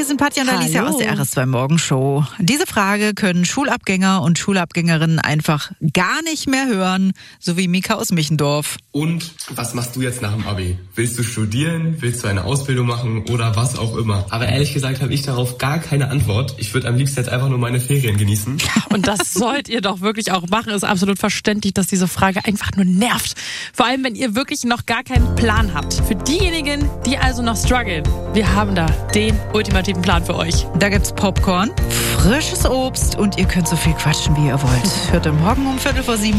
sind Patja und Alicia Hallo. aus der RS2 Morgenshow. Diese Frage können Schulabgänger und Schulabgängerinnen einfach gar nicht mehr hören, so wie Mika aus Michendorf. Und was machst du jetzt nach dem Abi? Willst du studieren? Willst du eine Ausbildung machen oder was auch immer? Aber ehrlich gesagt habe ich darauf gar keine Antwort. Ich würde am liebsten jetzt einfach nur meine Ferien genießen. Und das sollt ihr doch wirklich auch machen. Ist absolut verständlich, dass diese Frage einfach nur nervt. Vor allem, wenn ihr wirklich noch gar keinen Plan habt. Für diejenigen, die also noch strugglen, wir haben da den ultimativen Plan für euch. Da gibt's Popcorn, frisches Obst und ihr könnt so viel quatschen, wie ihr wollt. Hört am Morgen um 6:45